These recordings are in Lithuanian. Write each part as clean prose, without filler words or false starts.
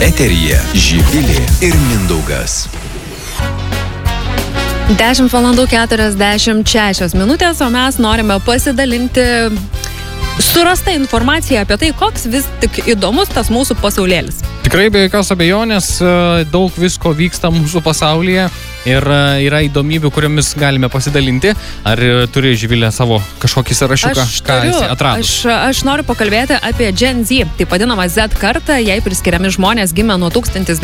Eteryje Živilė ir Mindaugas. 10:46 minutės, o mes norime pasidalinti surastą informaciją apie tai, koks vis tik įdomus tas mūsų pasaulėlis. Tikrai be jokios abejonės daug visko vyksta mūsų pasaulyje ir yra įdomybių, kuriomis galime pasidalinti. Ar turi Živilė savo kažkokį sąrašiuką, ką esi atradus? Aš noriu pakalbėti apie Gen Z, taip vadinamą Z kartą, jai priskiriami žmonės gimę nuo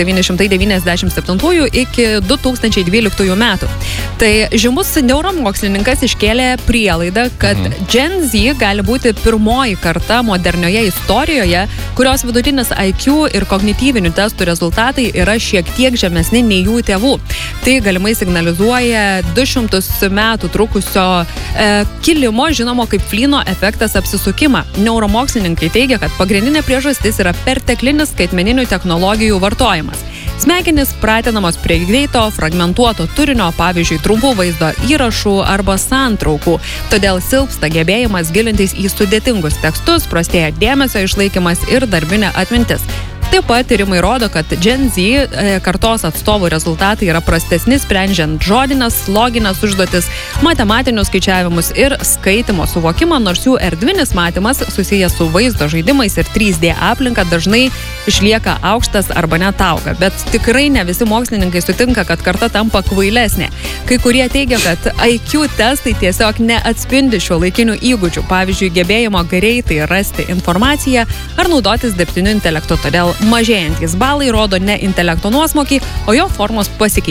1997 iki 2012 metų. Tai žymus neuromokslininkas iškėlė prielaidą, kad Gen Z gali būti pirmoji karta modernioje istorijoje, kurios vidutinis IQ ir kognityvinių testų rezultatai yra šiek tiek žemesni nei jų tėvų. Tai galimai signalizuoja 200 metų trukusio kilimo, žinomo kaip Flyno efektas apsisukimą. Neuromokslininkai teigia, kad pagrindinė priežastis yra perteklinis skaitmeninių technologijų vartojimas. Smegenys pratinamos prie greito, fragmentuoto turinio, pavyzdžiui, trumpų vaizdo įrašų arba santraukų. Todėl silpsta gebėjimas gilintis į sudėtingus tekstus, prastėja dėmesio išlaikymas ir darbinė atmintis. Taip pat tyrimai rodo, kad Gen Z kartos atstovų rezultatai yra prastesni sprendžiant žodinės, loginės užduotis, matematinius skaičiavimus ir skaitimo suvokimą, nors jų erdvinis matymas susijęs su vaizdo žaidimais ir 3D aplinka dažnai išlieka aukštas arba net auga. Bet tikrai ne visi mokslininkai sutinka, kad karta tampa kvailesnė. Kai kurie teigia, kad IQ testai tiesiog neatspindi šiuolaikinių įgūdžių, pavyzdžiui, gebėjimo greitai rasti informaciją ar naudotis dirbtiniu intelektu. Todėl mažėjantys balai rodo ne intelekto nuosmukį, o jo formos pasikeitimą.